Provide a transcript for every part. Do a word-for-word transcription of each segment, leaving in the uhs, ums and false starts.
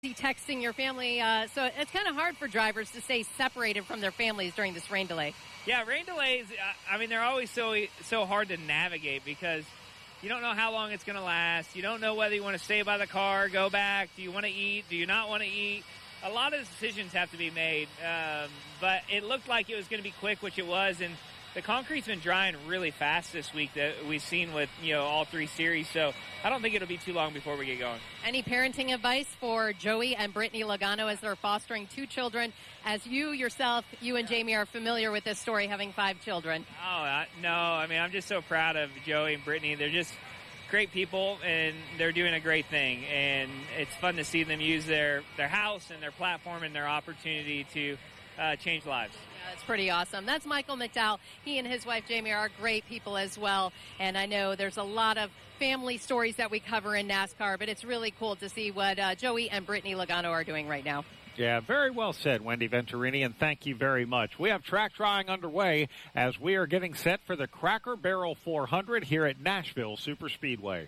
texting your family, uh, so it's kind of hard for drivers to stay separated from their families during this rain delay. Yeah, rain delays, I mean, they're always so so hard to navigate because you don't know how long it's going to last. You don't know whether you want to stay by the car, go back. Do you want to eat? Do you not want to eat? A lot of decisions have to be made, um, but it looked like it was going to be quick, which it was, and the concrete's been drying really fast this week that we've seen with, you know, all three series. So I don't think it'll be too long before we get going. Any parenting advice for Joey and Brittany Logano as they're fostering two children? As you yourself, you and Jamie are familiar with this story, having five children. Oh, I, no. I mean, I'm just so proud of Joey and Brittany. They're just great people, and they're doing a great thing. And it's fun to see them use their, their house and their platform and their opportunity to uh, change lives. That's pretty awesome. That's Michael McDowell. He and his wife, Jamie, are great people as well. And I know there's a lot of family stories that we cover in NASCAR, but it's really cool to see what uh, Joey and Brittany Logano are doing right now. Yeah, very well said, Wendy Venturini, and thank you very much. We have track drying underway as we are getting set for the Cracker Barrel four hundred here at Nashville Superspeedway.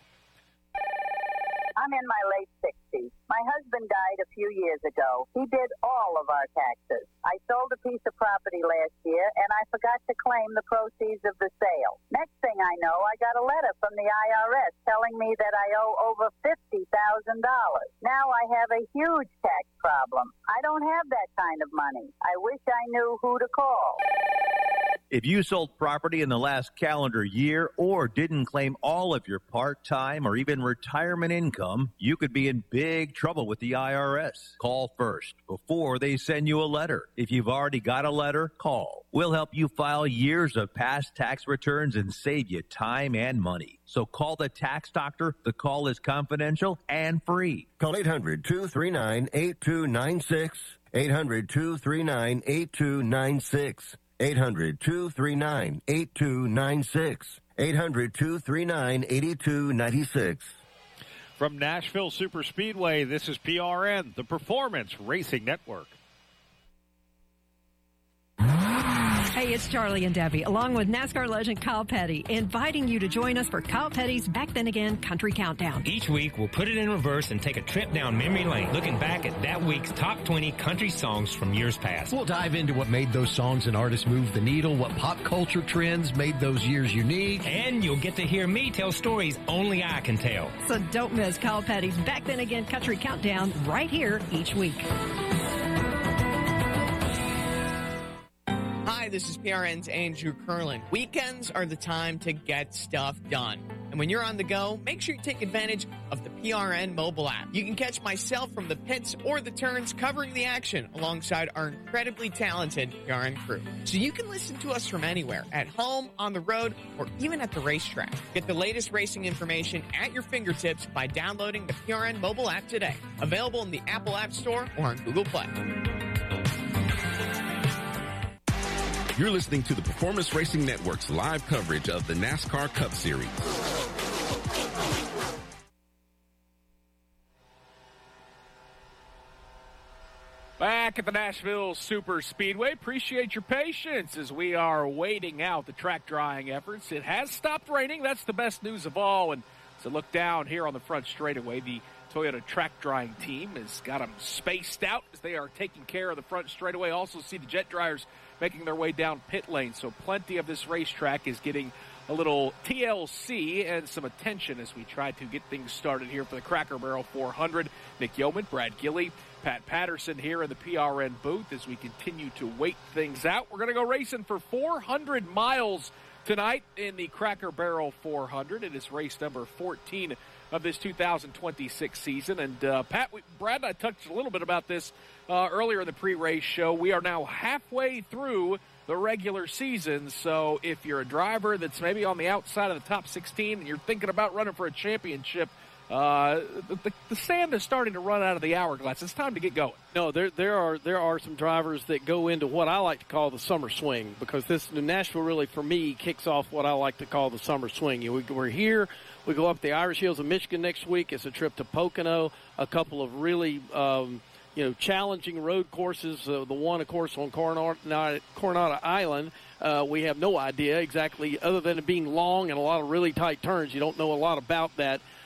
I'm in my late sixties. My husband died a few years ago. He did all of our taxes. I sold a piece of property last year, and I forgot to claim the proceeds of the sale. Next thing I know, I got a letter from the I R S telling me that I owe over fifty thousand dollars. Now I have a huge tax problem. I don't have that kind of money. I wish I knew who to call. If you sold property in the last calendar year or didn't claim all of your part-time or even retirement income, you could be in big trouble with the I R S. Call first before they send you a letter. If you've already got a letter, call. We'll help you file years of past tax returns and save you time and money. So call the tax doctor. The call is confidential and free. Call eight hundred, two three nine, eight two nine six. eight hundred, two three nine, eight two nine six. eight hundred, two three nine, eight two nine six. eight hundred, two three nine, eight two nine six. From Nashville Superspeedway, this is P R N, the Performance Racing Network. Hey, it's Charlie and Debbie, along with NASCAR legend Kyle Petty, inviting you to join us for Kyle Petty's Back Then Again Country Countdown. Each week, we'll put it in reverse and take a trip down memory lane, looking back at that week's top twenty country songs from years past. We'll dive into what made those songs and artists move the needle, what pop culture trends made those years unique. And you'll get to hear me tell stories only I can tell. So don't miss Kyle Petty's Back Then Again Country Countdown right here each week. Hi, this is P R N's Andrew Curlin. Weekends are the time to get stuff done. And when you're on the go, make sure you take advantage of the P R N mobile app. You can catch myself from the pits or the turns covering the action alongside our incredibly talented P R N crew. So you can listen to us from anywhere, at home, on the road, or even at the racetrack. Get the latest racing information at your fingertips by downloading the P R N mobile app today. Available in the Apple App Store or on Google Play. You're listening to the Performance Racing Network's live coverage of the NASCAR Cup Series. Back at the Nashville Superspeedway, appreciate your patience as we are waiting out the track drying efforts. It has stopped raining. That's the best news of all. And so look down here on the front straightaway. The Toyota track drying team has got them spaced out as they are taking care of the front straightaway. Also see the jet dryers making their way down pit lane. So plenty of this racetrack is getting a little T L C and some attention as we try to get things started here for the Cracker Barrel four hundred. Nick Yeoman, Brad Gilley, Pat Patterson here in the P R N booth as we continue to wait things out. We're going to go racing for four hundred miles tonight in the Cracker Barrel four hundred. It is race number fourteen of this two thousand twenty-six season. And uh, Pat, we, Brad and I touched a little bit about this uh, earlier in the pre-race show. We are now halfway through the regular season, so if you're a driver that's maybe on the outside of the top sixteen and you're thinking about running for a championship, uh, the, the, the sand is starting to run out of the hourglass. It's time to get going. No, there there are there are some drivers that go into what I like to call the summer swing, because this Nashville really, for me, kicks off what I like to call the summer swing. You know, we, we're here. We go up the Irish Hills of Michigan next week. It's a trip to Pocono, a couple of really um, you know, challenging road courses. Uh, the one, of course, on Coronado, Coronado Island. Uh, we have no idea exactly, other than it being long and a lot of really tight turns. You don't know a lot about that.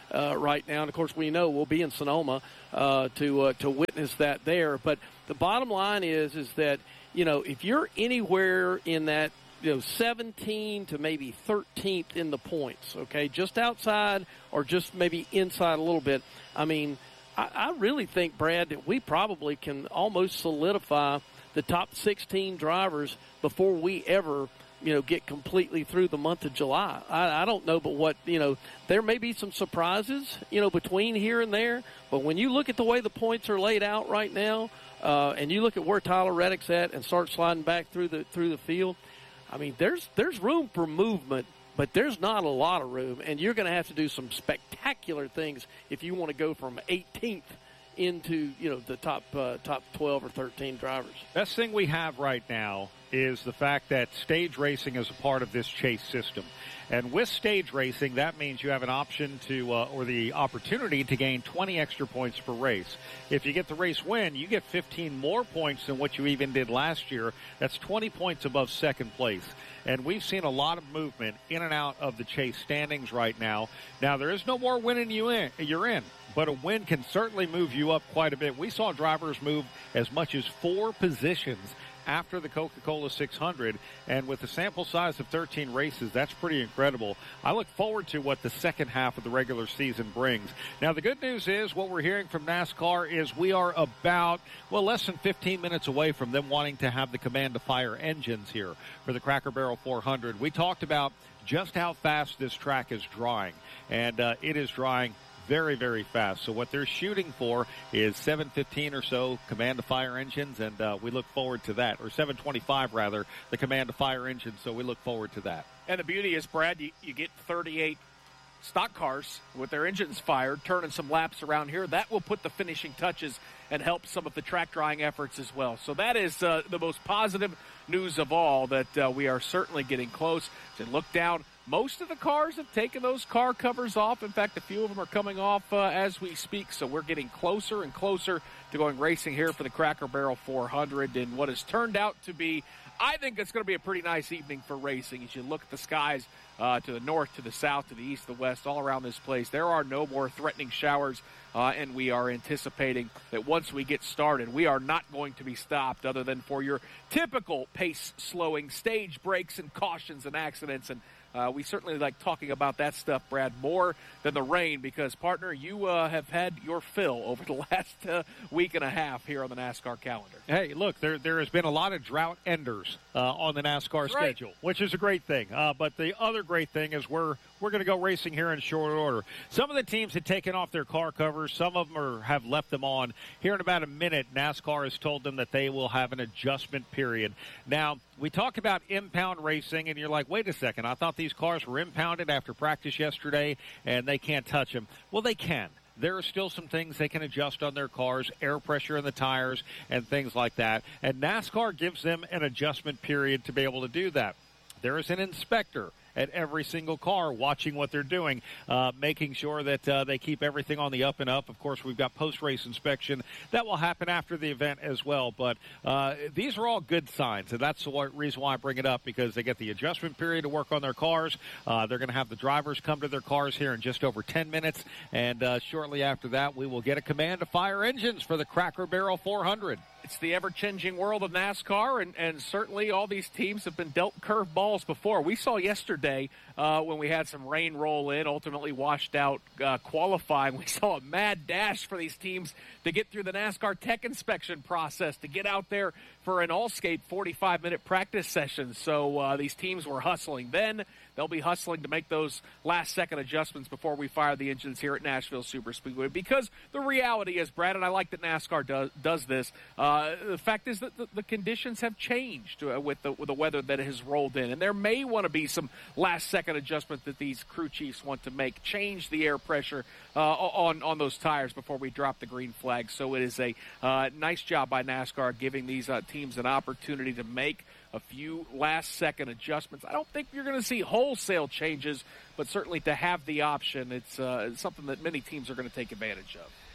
uh, right now. And, of course, we know we'll be in Sonoma uh, to uh, to witness that there. But the bottom line is, is that, you know, if you're anywhere in that, you know, seventeen to maybe thirteenth in the points, okay, just outside or just maybe inside a little bit, I mean, I, I really think, Brad, that we probably can almost solidify the top sixteen drivers before we ever, you know, get completely through the month of July. I, I don't know, but what, you know, there may be some surprises, you know, between here and there, but when you look at the way the points are laid out right now, uh, and you look at where Tyler Reddick's at and start sliding back through the through the field, I mean, there's there's room for movement, but there's not a lot of room, and you're going to have to do some spectacular things if you want to go from eighteenth into, you know, the top uh, top twelve or thirteen drivers. Best thing we have right now is the fact that stage racing is a part of this chase system. And with stage racing, that means you have an option to, uh, or the opportunity to gain twenty extra points per race. If you get the race win, you get fifteen more points than what you even did last year. That's twenty points above second place. And we've seen a lot of movement in and out of the chase standings right now. Now, there is no more winning you in, you're in, but a win can certainly move you up quite a bit. We saw drivers move as much as four positions after the Coca-Cola six hundred, and with a sample size of thirteen races, that's pretty incredible. I look forward to what the second half of the regular season brings. Now, the good news is what we're hearing from NASCAR is we are about, well, less than fifteen minutes away from them wanting to have the command to fire engines here for the Cracker Barrel four hundred. We talked about just how fast this track is drying, and uh, it is drying very, very fast. So what they're shooting for is seven fifteen or so command to fire engines, and uh, we look forward to that. Or seven twenty-five, rather, the command to fire engine, so we look forward to that. And the beauty is, Brad, you, you get thirty-eight stock cars with their engines fired, turning some laps around here. That will put the finishing touches and help some of the track drying efforts as well. So that is uh, the most positive news of all, that uh, we are certainly getting close. To look down, most of the cars have taken those car covers off. In fact, a few of them are coming off uh, as we speak. So we're getting closer and closer to going racing here for the Cracker Barrel four hundred. And what has turned out to be, I think it's going to be a pretty nice evening for racing. As you look at the skies uh, to the north, to the south, to the east, the west, all around this place, there are no more threatening showers. Uh, and we are anticipating that once we get started, we are not going to be stopped other than for your typical pace-slowing stage breaks and cautions and accidents. And uh, we certainly like talking about that stuff, Brad, more than the rain because, partner, you uh, have had your fill over the last uh, week and a half here on the NASCAR calendar. Hey, look, there there has been a lot of drought enders uh, on the NASCAR That's right. schedule, which is a great thing. Uh, but the other great thing is we're we're going to go racing here in short order. Some of the teams had taken off their car covers. Some of them are, have left them on. Here in about a minute, NASCAR has told them that they will have an adjustment period. Now, we talk about impound racing, and you're like, wait a second, I thought these cars were impounded after practice yesterday, and they can't touch them. Well, they can. There are still some things they can adjust on their cars, air pressure in the tires, and things like that. And NASCAR gives them an adjustment period to be able to do that. There is an inspector at every single car watching what they're doing, uh, making sure that uh, they keep everything on the up and up. Of course, we've got post-race inspection. That will happen after the event as well. But uh, these are all good signs, and that's the reason why I bring it up, because they get the adjustment period to work on their cars. Uh, they're going to have the drivers come to their cars here in just over ten minutes, and uh, shortly after that, we will get a command to fire engines for the Cracker Barrel four hundred. It's the ever-changing world of NASCAR, and, and certainly all these teams have been dealt curve balls before. We saw yesterday uh, when we had some rain roll in, ultimately washed out uh, qualifying. We saw a mad dash for these teams to get through the NASCAR tech inspection process, to get out there for an Allscape forty-five minute practice session. So uh, these teams were hustling then. They'll be hustling to make those last-second adjustments before we fire the engines here at Nashville Superspeedway. Because the reality is, Brad, and I like that NASCAR does, does this, uh, the fact is that the, the conditions have changed uh, with, the, with the weather that has rolled in. And there may want to be some last-second adjustments that these crew chiefs want to make, change the air pressure uh, on, on those tires before we drop the green flag. So it is a uh, nice job by NASCAR giving these uh, teams an opportunity to make a few last-second adjustments. I don't think you're going to see wholesale changes, but certainly to have the option, it's, uh, it's something that many teams are going to take advantage of.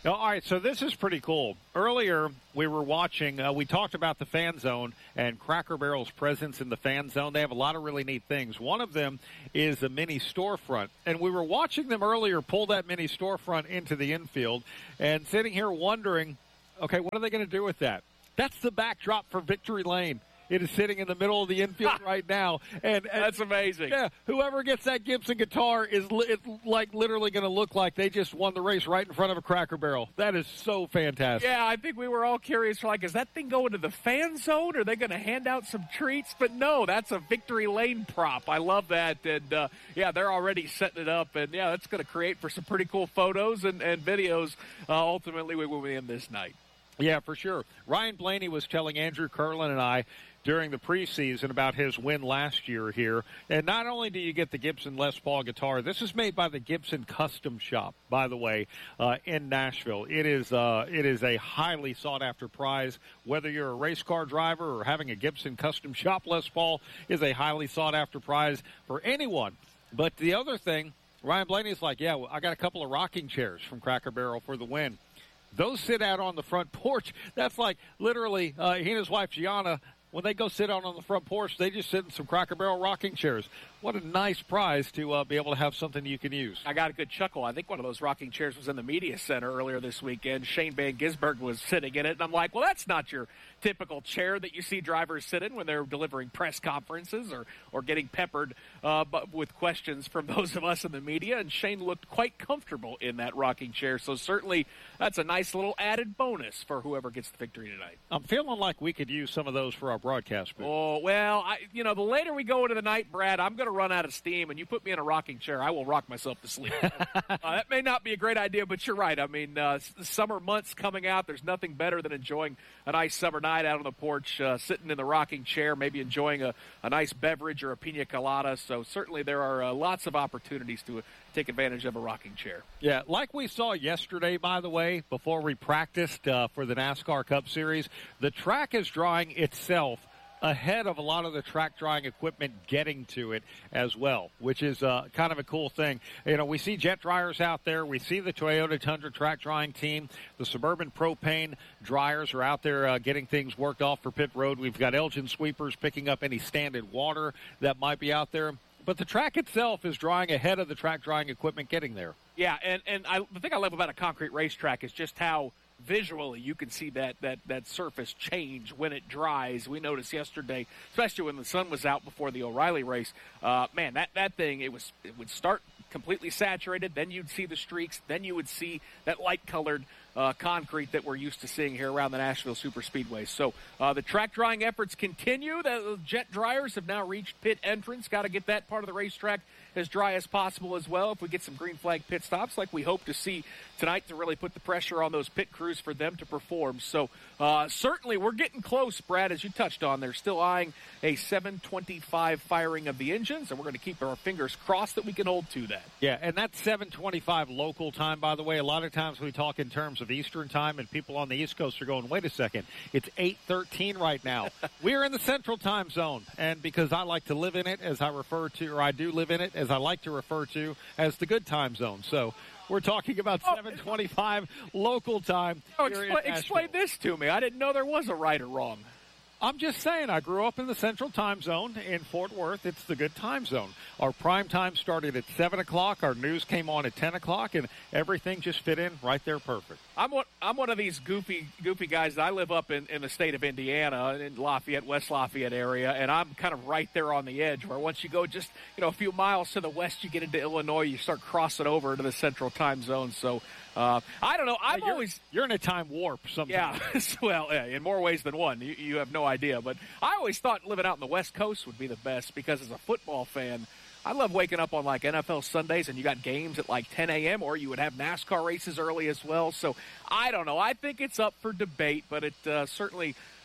All right, so this is pretty cool. Earlier, we were watching, uh, we talked about the fan zone and Cracker Barrel's presence in the fan zone. They have a lot of really neat things. One of them is a mini storefront. And we were watching them earlier pull that mini storefront into the infield and sitting here wondering, okay, what are they going to do with that? That's the backdrop for Victory Lane. It is sitting in the middle of the infield right now. And, and that's amazing. Yeah, whoever gets that Gibson guitar is li- it's like literally going to look like they just won the race right in front of a Cracker Barrel. That is so fantastic. Yeah, I think we were all curious. We're like, is that thing going to the fan zone? Are they going to hand out some treats? But no, that's a Victory Lane prop. I love that. And, uh, yeah, they're already setting it up. And, yeah, that's going to create for some pretty cool photos and, and videos uh, ultimately when we win this night. Yeah, for sure. Ryan Blaney was telling Andrew Curlin and I during the preseason about his win last year here. And not only do you get the Gibson Les Paul guitar, this is made by the Gibson Custom Shop, by the way, uh, in Nashville. It is uh, it is a highly sought-after prize. Whether you're a race car driver or having a Gibson Custom Shop Les Paul is a highly sought-after prize for anyone. But the other thing, Ryan Blaney's like, yeah, well, I got a couple of rocking chairs from Cracker Barrel for the win. Those sit out on the front porch. That's like literally uh, he and his wife, Gianna, when they go sit out on the front porch, they just sit in some Cracker Barrel rocking chairs. What a nice prize to uh, be able to have something you can use. I got a good chuckle. I think one of those rocking chairs was in the media center earlier this weekend. Shane Van Gisbergen was sitting in it, and I'm like, well, that's not your typical chair that you see drivers sit in when they're delivering press conferences or, or getting peppered uh, but with questions from those of us in the media, and Shane looked quite comfortable in that rocking chair. So certainly that's a nice little added bonus for whoever gets the victory tonight. I'm feeling like we could use some of those for our broadcast booth. Oh, well, I, you know, the later we go into the night, Brad, I'm going to run out of steam, and you put me in a rocking chair, I will rock myself to sleep. uh, that may not be a great idea, but you're right. I mean, uh, the summer months coming out, there's nothing better than enjoying a nice summer night out on the porch, uh, sitting in the rocking chair, maybe enjoying a, a nice beverage or a pina colada. So certainly there are uh, lots of opportunities to uh, take advantage of a rocking chair. Yeah, like we saw yesterday, by the way, before we practiced uh, for the NASCAR Cup Series, the track is drawing itself ahead of a lot of the track drying equipment getting to it as well, which is uh, kind of a cool thing. You know, we see jet dryers out there. We see the Toyota Tundra track drying team. The Suburban propane dryers are out there uh, getting things worked off for pit road. We've got Elgin sweepers picking up any standard water that might be out there. But the track itself is drying ahead of the track drying equipment getting there. Yeah, and, and I, the thing I love about a concrete racetrack is just how visually you can see that, that, that surface change when it dries. We noticed yesterday, especially when the sun was out before the O'Reilly race, uh, man, that, that thing, it was it would start completely saturated, then you'd see the streaks, then you would see that light-colored uh, concrete that we're used to seeing here around the Nashville Superspeedway. So uh, the track drying efforts continue. The jet dryers have now reached pit entrance. Got to get that part of the racetrack as dry as possible as well if we get some green flag pit stops like we hope to see tonight to really put the pressure on those pit crews for them to perform. So uh, certainly we're getting close, Brad, as you touched on. They're still eyeing a seven twenty-five firing of the engines, and we're going to keep our fingers crossed that we can hold to that. Yeah, and that's seven twenty-five local time, by the way. A lot of times we talk in terms of Eastern time, and people on the East Coast are going, wait a second, it's eight thirteen right now. We're in the Central time zone, and because I like to live in it, as I refer to, or I do live in it, as I like to refer to as the good time zone. So we're talking about seven twenty-five local time. Oh, expl- explain this to me. I didn't know there was a right or wrong. I'm just saying, I grew up in the Central time zone in Fort Worth. It's the good time zone. Our prime time started at seven o'clock. Our news came on at ten o'clock, and everything just fit in right there perfect. I'm one, I'm one of these goofy goofy guys. I live up in, in the state of Indiana, in Lafayette, West Lafayette area, and I'm kind of right there on the edge where once you go just you know a few miles to the west, you get into Illinois, you start crossing over into the Central time zone. So uh, I don't know. I've you're, always you're in a time warp sometimes. Yeah, well, yeah, in more ways than one. You, you have no idea. But I always thought living out in the West Coast would be the best because as a football fan, I love waking up on like N F L Sundays and you got games at like ten a.m. or you would have NASCAR races early as well. So I don't know. I think it's up for debate, but it uh, certainly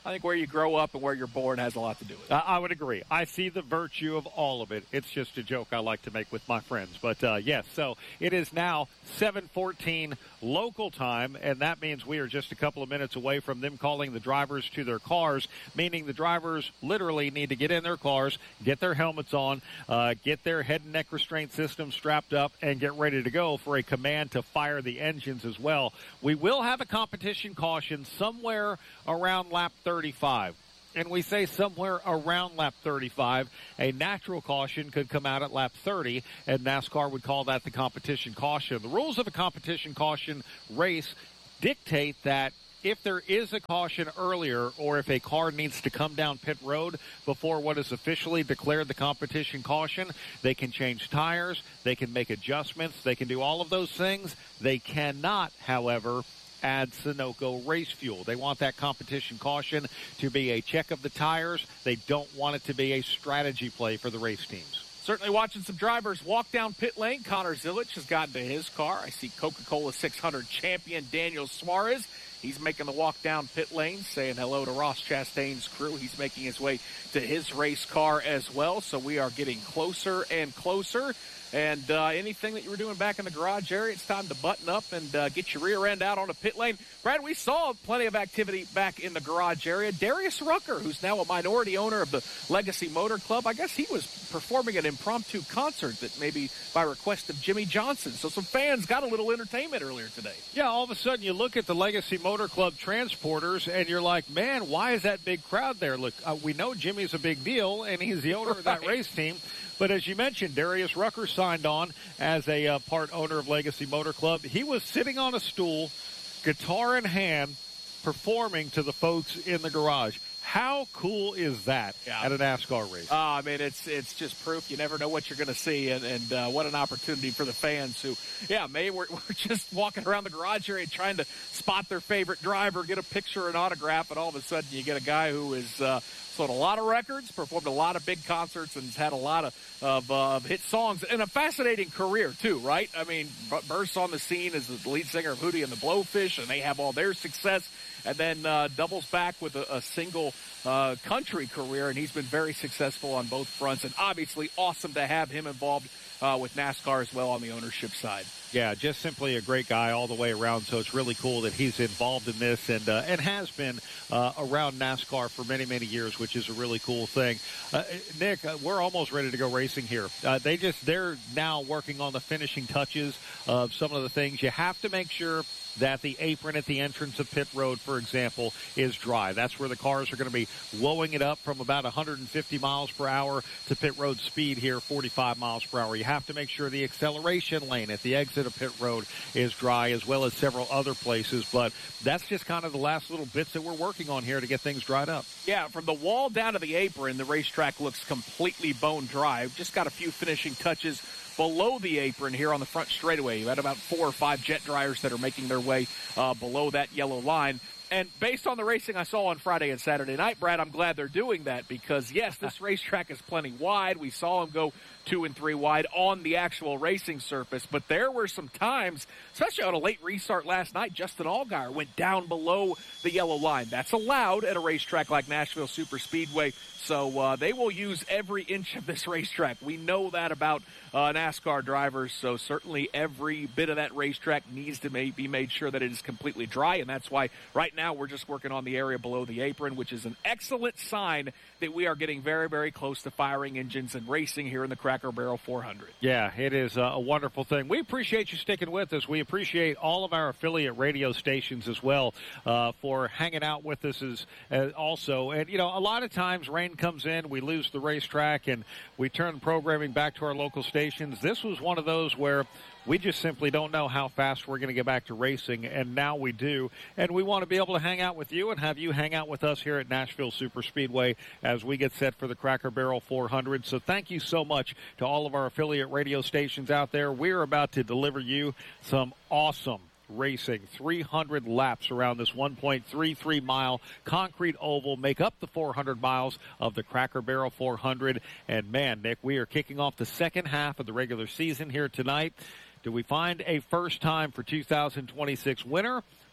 I think where you grow up and where you're born has a lot to do with it. Uh, I would agree. I see the virtue of all of it. It's just a joke I like to make with my friends. But, uh, yes, so it is now seven fourteen local time, and that means we are just a couple of minutes away from them calling the drivers to their cars, meaning the drivers literally need to get in their cars, get their helmets on, uh, get their head and neck restraint system strapped up, and get ready to go for a command to fire the engines as well. We will have a competition caution somewhere around lap thirty-five. And we say somewhere around lap thirty-five. A natural caution could come out at lap thirty, and NASCAR would call that the competition caution. The rules of a competition caution race dictate that if there is a caution earlier, or if a car needs to come down pit road before what is officially declared the competition caution, they can change tires, they can make adjustments, they can do all of those things. They cannot, however, add Sunoco race fuel. They want that competition caution to be a check of the tires. They don't want it to be a strategy play for the race teams. Certainly watching some drivers walk down pit lane. Connor Zilich has gotten to his car. I see Coca-Cola six hundred champion Daniel Suarez. He's making the walk down pit lane, saying hello to Ross Chastain's crew. He's making his way to his race car as well. So we are getting closer and closer. And uh, anything that you were doing back in the garage area, it's time to button up and uh, get your rear end out on a pit lane. Brad, we saw plenty of activity back in the garage area. Darius Rucker, who's now a minority owner of the Legacy Motor Club, I guess he was performing an impromptu concert that maybe by request of Jimmy Johnson. So some fans got a little entertainment earlier today. Yeah, all of a sudden you look at the Legacy Motor Club transporters and you're like, man, why is that big crowd there? Look, uh, we know Jimmy's a big deal and he's the owner of that Right. race team. But as you mentioned, Darius Rucker signed on as a uh, part owner of Legacy Motor Club. He was sitting on a stool, guitar in hand, performing to the folks in the garage. How cool is that yeah. at a NASCAR race? Uh, I mean, it's it's just proof you never know what you're going to see, and, and uh, what an opportunity for the fans who, yeah, maybe we're, we're just walking around the garage area trying to spot their favorite driver, get a picture, an autograph, and all of a sudden you get a guy who is uh, sold a lot of records, performed a lot of big concerts, and has had a lot of, of uh, hit songs, and a fascinating career, too, right? I mean, bursts on the scene as the lead singer of Hootie and the Blowfish, and they have all their success, and then uh, doubles back with a, a single uh, country career, and he's been very successful on both fronts, and obviously awesome to have him involved uh, with NASCAR as well on the ownership side. Yeah, just simply a great guy all the way around, so it's really cool that he's involved in this and uh, and has been uh, around NASCAR for many, many years, which is a really cool thing. Uh, Nick, uh, we're almost ready to go racing here. Uh, they just, they're now working on the finishing touches of some of the things. You have to make sure that the apron at the entrance of pit road, for example, is dry. That's where the cars are going to be blowing it up from about one hundred fifty miles per hour to pit road speed here, forty-five miles per hour. You have to make sure the acceleration lane at the exit of pit road is dry, as well as several other places. But that's just kind of the last little bits that we're working on here to get things dried up. Yeah, from the wall down to the apron, the racetrack looks completely bone dry. Just got a few finishing touches below the apron here on the front straightaway. You had about four or five jet dryers that are making their way uh, below that yellow line. And based on the racing I saw on Friday and Saturday night, Brad, I'm glad they're doing that because, yes, this racetrack is plenty wide. We saw them go two and three wide on the actual racing surface. But there were some times, especially on a late restart last night, Justin Allgaier went down below the yellow line. That's allowed at a racetrack like Nashville Super Speedway. So uh, they will use every inch of this racetrack. We know that about uh, NASCAR drivers, so certainly every bit of that racetrack needs to may- be made sure that it is completely dry, and that's why right now we're just working on the area below the apron, which is an excellent sign that we are getting very, very close to firing engines and racing here in the Cracker Barrel four hundred. Yeah, it is a wonderful thing. We appreciate you sticking with us. We appreciate all of our affiliate radio stations as well uh, for hanging out with us as, as also. And, you know, a lot of times rain comes in, we lose the racetrack, and we turn programming back to our local stations. This was one of those where we just simply don't know how fast we're going to get back to racing, and now we do. And we want to be able to hang out with you and have you hang out with us here at Nashville Super Speedway as we get set for the Cracker Barrel four hundred. So thank you so much to all of our affiliate radio stations out there. We're about to deliver you some awesome racing. three hundred laps around this one point three three mile concrete oval make up the four hundred miles of the Cracker Barrel four hundred. And man, Nick, we are kicking off the second half of the regular season here tonight. Do we find a first time for two thousand twenty-six winner,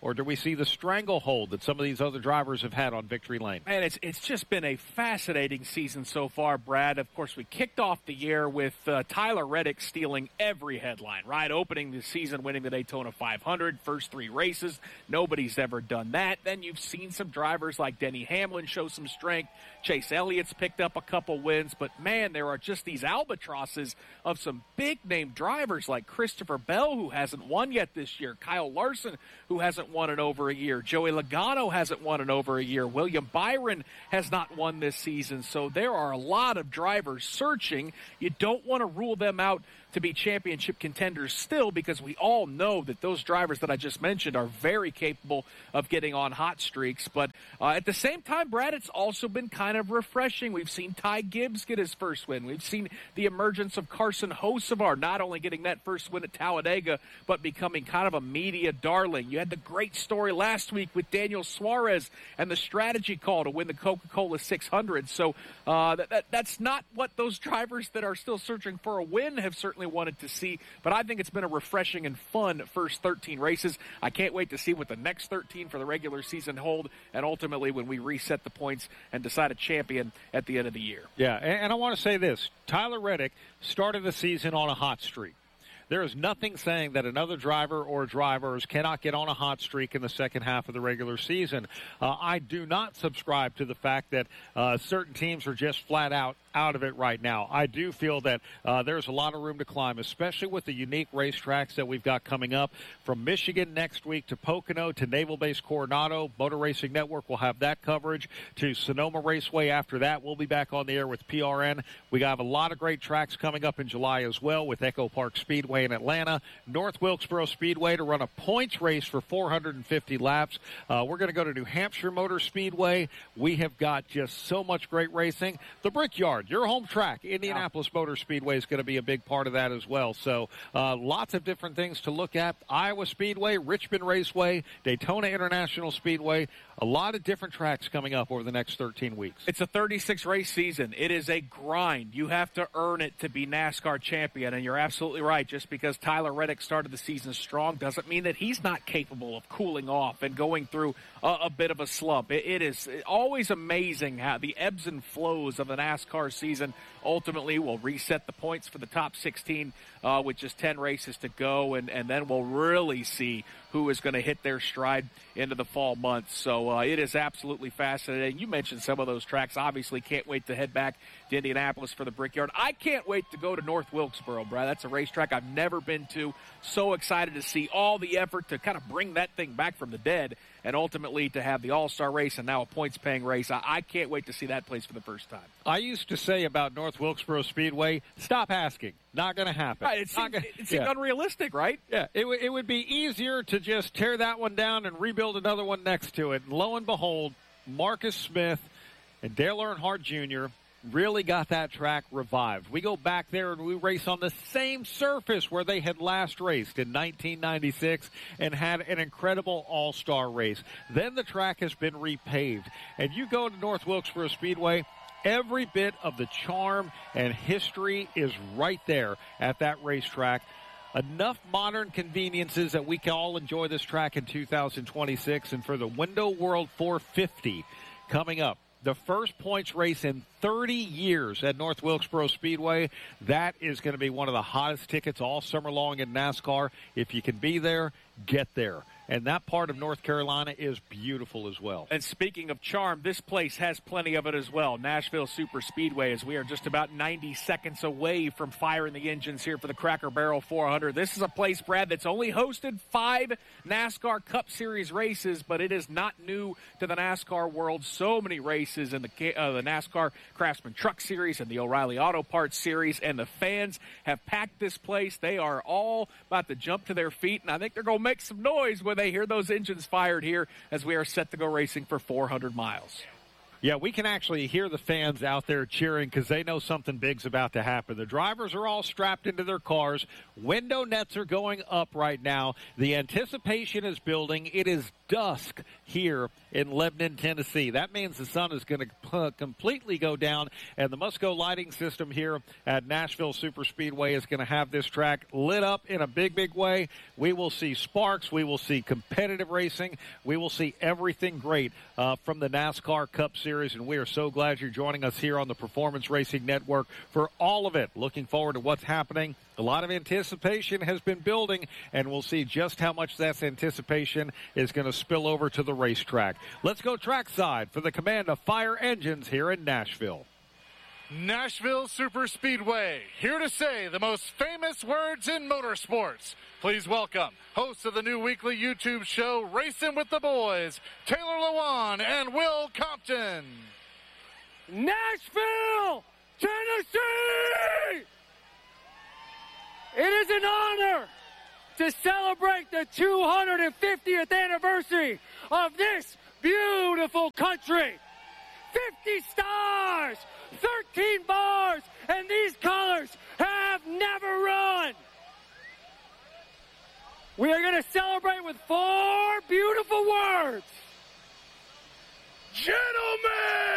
or do we see the stranglehold that some of these other drivers have had on victory lane? And it's it's just been a fascinating season so far, Brad. Of course, we kicked off the year with uh, Tyler Reddick stealing every headline, right? Opening the season, winning the Daytona five hundred, first three races. Nobody's ever done that. Then you've seen some drivers like Denny Hamlin show some strength. Chase Elliott's picked up a couple wins. But, man, there are just these albatrosses of some big-name drivers like Christopher Bell, who hasn't won yet this year. Kyle Larson, who hasn't won in over a year. Joey Logano hasn't won in over a year. William Byron has not won this season. So there are a lot of drivers searching. You don't want to rule them out to be championship contenders still, because we all know that those drivers that I just mentioned are very capable of getting on hot streaks. But uh, at the same time, Brad, it's also been kind of refreshing. We've seen Ty Gibbs get his first win. We've seen the emergence of Carson Hocevar, not only getting that first win at Talladega, but becoming kind of a media darling. You had the great story last week with Daniel Suarez and the strategy call to win the Coca-Cola six hundred. So uh, that, that, that's not what those drivers that are still searching for a win have certainly wanted to see, but I think it's been a refreshing and fun first thirteen races. I can't wait to see what the next thirteen for the regular season hold, and ultimately when we reset the points and decide a champion at the end of the year. Yeah, and, and I want to say this. Tyler Reddick started the season on a hot streak. There is nothing saying that another driver or drivers cannot get on a hot streak in the second half of the regular season. Uh, I do not subscribe to the fact that uh, certain teams are just flat out out of it right now. I do feel that uh, there's a lot of room to climb, especially with the unique racetracks that we've got coming up. From Michigan next week to Pocono to Naval Base Coronado. Motor Racing Network will have that coverage. To Sonoma Raceway after that. We'll be back on the air with P R N. We have a lot of great tracks coming up in July as well with Echo Park Speedway in Atlanta. North Wilkesboro Speedway to run a points race for four hundred fifty laps. Uh, we're going to go to New Hampshire Motor Speedway. We have got just so much great racing. The Brickyard, your home track, Indianapolis yeah. Motor Speedway is going to be a big part of that as well. So uh, lots of different things to look at. Iowa Speedway, Richmond Raceway, Daytona International Speedway. A lot of different tracks coming up over the next thirteen weeks. It's a thirty-six race season. It is a grind. You have to earn it to be NASCAR champion, and you're absolutely right. Just because Tyler Reddick started the season strong doesn't mean that he's not capable of cooling off and going through a, a bit of a slump. It, it is always amazing how the ebbs and flows of the NASCAR season ultimately will reset the points for the top sixteen uh, with just ten races to go, and, and then we'll really see who is going to hit their stride into the fall months. So uh, it is absolutely fascinating. You mentioned some of those tracks. Obviously can't wait to head back to Indianapolis for the Brickyard. I can't wait to go to North Wilkesboro, Brad. That's a racetrack I've never been to. So excited to see all the effort to kind of bring that thing back from the dead and ultimately to have the All-Star race and now a points-paying race. I, I can't wait to see that place for the first time. I used to say about North Wilkesboro Speedway, stop asking. Not going to happen. Right, it seemed, gonna, it seemed yeah. unrealistic, right? Yeah, it, w- it would be easier to just tear that one down and rebuild another one next to it. And lo and behold, Marcus Smith and Dale Earnhardt Junior really got that track revived. We go back there and we race on the same surface where they had last raced in nineteen ninety-six and had an incredible all-star race. Then the track has been repaved. And you go to North Wilkesboro Speedway, every bit of the charm and history is right there at that racetrack. Enough modern conveniences that we can all enjoy this track in two thousand twenty-six. And for the Window World four fifty coming up, the first points race in thirty years at North Wilkesboro Speedway. That is going to be one of the hottest tickets all summer long in NASCAR. If you can be there, get there. And that part of North Carolina is beautiful as well. And speaking of charm, this place has plenty of it as well. Nashville Super Speedway, as we are just about ninety seconds away from firing the engines here for the Cracker Barrel four hundred. This is a place, Brad, that's only hosted five NASCAR Cup Series races, but it is not new to the NASCAR world. So many races in the, uh, the NASCAR Craftsman Truck Series and the O'Reilly Auto Parts Series, and the fans have packed this place. They are all about to jump to their feet, and I think they're going to make some noise when they hear those engines fired here as we are set to go racing for four hundred miles. Yeah, we can actually hear the fans out there cheering because they know something big's about to happen. The drivers are all strapped into their cars. Window nets are going up right now. The anticipation is building. It is dusk here in Lebanon, Tennessee. That means the sun is going to uh, completely go down, and the Musco lighting system here at Nashville Superspeedway is going to have this track lit up in a big, big way. We will see sparks. We will see competitive racing. We will see everything great uh, from the NASCAR Cup Series, and we are so glad you're joining us here on the Performance Racing Network for all of it. Looking forward to what's happening. A lot of anticipation has been building, and we'll see just how much that anticipation is going to spill over to the racetrack. Let's go trackside for the command of Fire Engines here in Nashville. Nashville Superspeedway, here to say the most famous words in motorsports. Please welcome hosts of the new weekly YouTube show, Racing with the Boys, Taylor Lewan and Will Compton. Nashville, Tennessee! It is an honor to celebrate the two hundred fiftieth anniversary of this beautiful country. fifty stars, thirteen bars, and these colors have never run. We are going to celebrate with four beautiful words. Gentlemen!